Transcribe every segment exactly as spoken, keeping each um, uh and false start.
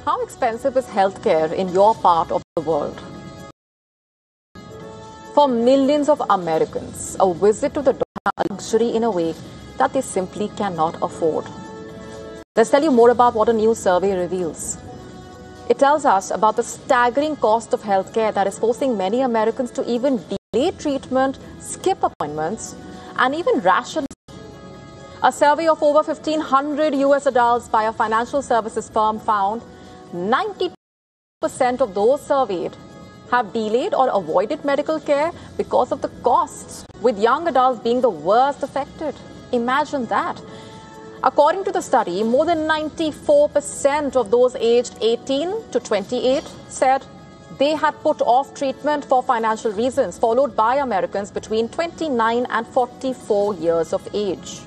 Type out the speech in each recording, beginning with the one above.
How expensive is healthcare in your part of the world? For millions of Americans, a visit to the doctor is a luxury in a way that they simply cannot afford. Let's tell you more about what a new survey reveals. It tells us about the staggering cost of healthcare that is forcing many Americans to even delay treatment, skip appointments, and even ration. A survey of over fifteen hundred U S adults by a financial services firm found ninety percent of those surveyed have delayed or avoided medical care because of the costs, with young adults being the worst affected. Imagine that. According to the study, more than ninety-four percent of those aged eighteen to twenty-eight said they had put off treatment for financial reasons, followed by Americans between twenty-nine and forty-four years of age.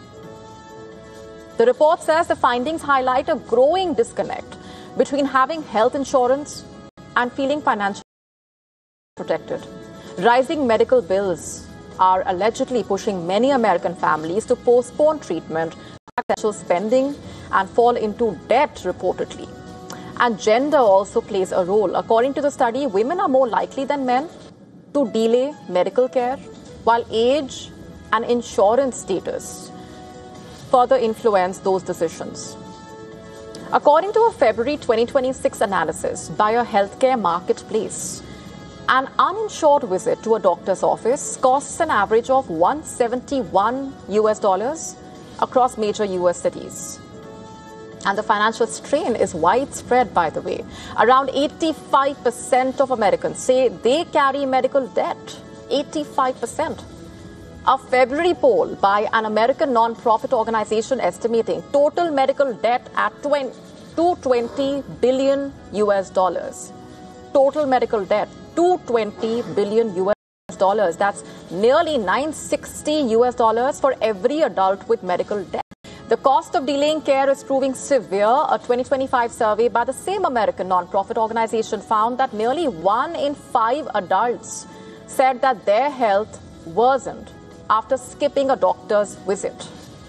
The report says the findings highlight a growing disconnect between having health insurance and feeling financially protected. Rising medical bills are allegedly pushing many American families to postpone treatment, essential spending, and fall into debt reportedly. And gender also plays a role. According to the study, women are more likely than men to delay medical care, while age and insurance status further influence those decisions. According to a February twenty twenty-six analysis by a healthcare marketplace, an uninsured visit to a doctor's office costs an average of one hundred seventy-one U S dollars across major U S cities. And the financial strain is widespread, by the way. Around eighty-five percent of Americans say they carry medical debt. eighty-five percent. A February poll by an American non-profit organization estimating total medical debt at two hundred twenty billion U S dollars. Total medical debt, two hundred twenty billion U S dollars. That's nearly nine hundred sixty U S dollars for every adult with medical debt. The cost of delaying care is proving severe. A twenty twenty-five survey by the same American non-profit organization found that nearly one in five adults said that their health worsened after skipping a doctor's visit.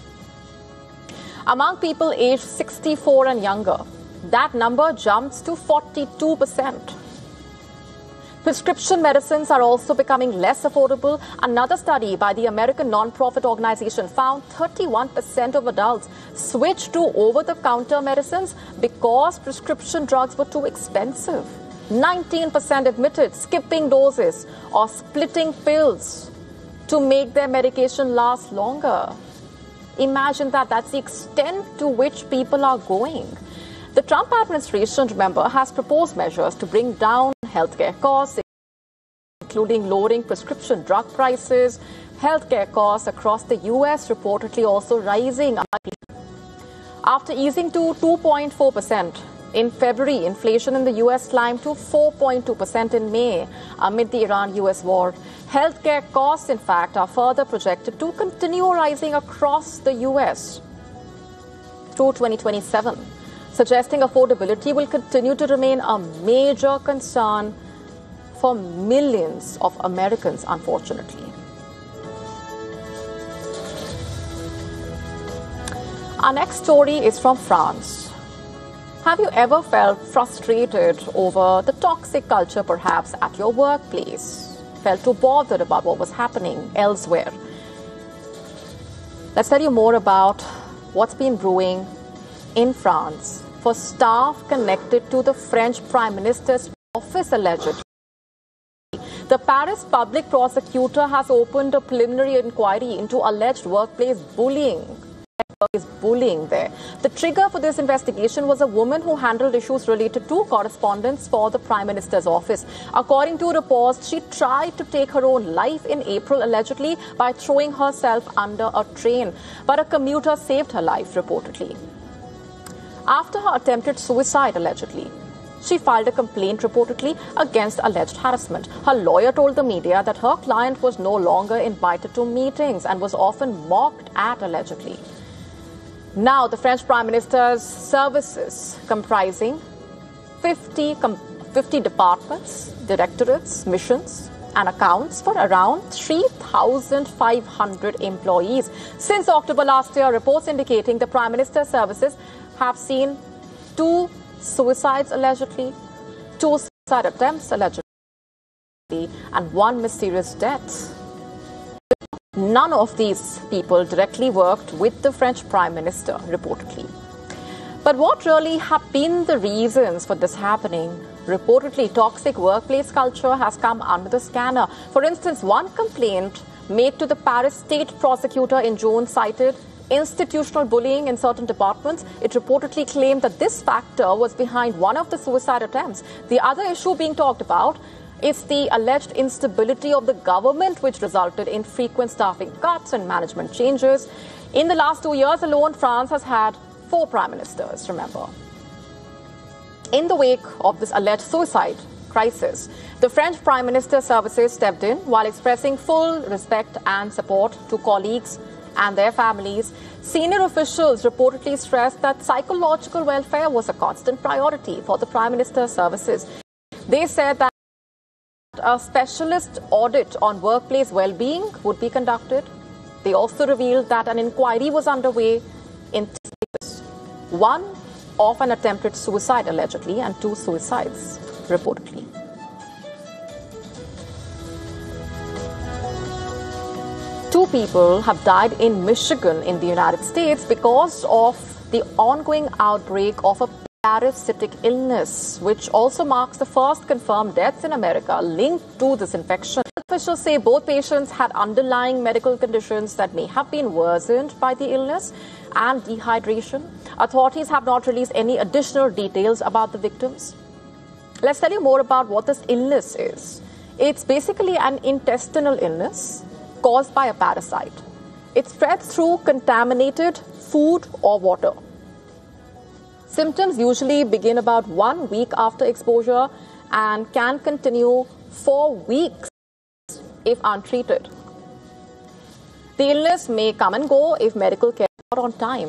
Among people aged sixty-four and younger, that number jumps to forty-two percent. Prescription medicines are also becoming less affordable. Another study by the American non-profit organization found thirty-one percent of adults switched to over-the-counter medicines because prescription drugs were too expensive. nineteen percent admitted skipping doses or splitting pills to make their medication last longer. Imagine that. That's the extent to which people are going. The Trump administration, remember, has proposed measures to bring down healthcare costs, including lowering prescription drug prices. Healthcare costs across the U S reportedly also rising. After easing to two point four percent in February, inflation in the U S climbed to four point two percent in May amid the Iran-U S war. Healthcare costs, in fact, are further projected to continue rising across the U S through twenty twenty-seven, suggesting affordability will continue to remain a major concern for millions of Americans, unfortunately. Our next story is from France. Have you ever felt frustrated over the toxic culture, perhaps, at your workplace? Felt too bothered about what was happening elsewhere? Let's tell you more about what's been brewing in France for staff connected to the French Prime Minister's office, allegedly. The Paris public prosecutor has opened a preliminary inquiry into alleged workplace bullying. Is bullying there. The trigger for this investigation was a woman who handled issues related to correspondence for the Prime Minister's office. According to reports, she tried to take her own life in April, allegedly, by throwing herself under a train. But a commuter saved her life, reportedly. After her attempted suicide, allegedly, she filed a complaint, reportedly, against alleged harassment. Her lawyer told the media that her client was no longer invited to meetings and was often mocked at, allegedly. Now, the French Prime Minister's services, comprising fifty, com- fifty departments, directorates, missions, and accounts for around three thousand five hundred employees. Since October last year, reports indicating the Prime Minister's services have seen two suicides allegedly, two suicide attempts allegedly, and one mysterious death. None of these people directly worked with the French Prime Minister, reportedly. But what really have been the reasons for this happening? Reportedly, toxic workplace culture has come under the scanner. For instance, one complaint made to the Paris state prosecutor in June cited institutional bullying in certain departments. It reportedly claimed that this factor was behind one of the suicide attempts. The other issue being talked about is the alleged instability of the government, which resulted in frequent staffing cuts and management changes. In the last two years alone, France has had four prime ministers, remember. In the wake of this alleged suicide crisis, the French Prime Minister's services stepped in while expressing full respect and support to colleagues and their families. Senior officials reportedly stressed that psychological welfare was a constant priority for the Prime Minister's services. They said that a specialist audit on workplace well-being would be conducted. They also revealed that an inquiry was underway in cases, one of an attempted suicide allegedly and two suicides reportedly. Two people have died in Michigan in the United States because of the ongoing outbreak of a parasitic illness, which also marks the first confirmed deaths in America linked to this infection. Officials say both patients had underlying medical conditions that may have been worsened by the illness and dehydration. Authorities have not released any additional details about the victims. Let's tell you more about what this illness is. It's basically an intestinal illness caused by a parasite. It spreads through contaminated food or water. Symptoms usually begin about one week after exposure and can continue for weeks if untreated. The illness may come and go if medical care is not on time.